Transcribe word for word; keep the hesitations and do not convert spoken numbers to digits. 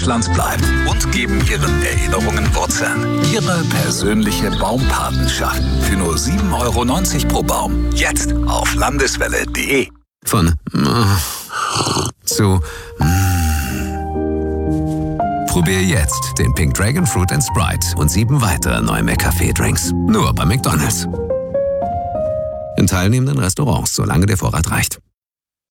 Deutschlands bleibt und geben ihren Erinnerungen Wurzeln. Ihre persönliche Baumpatenschaft für nur sieben Euro neunzig pro Baum. Jetzt auf landeswelle punkt de. Von zu Probier jetzt den Pink Dragon Fruit and Sprite und sieben weitere neue McCafé-Drinks. Nur bei McDonald's. In teilnehmenden Restaurants, solange der Vorrat reicht.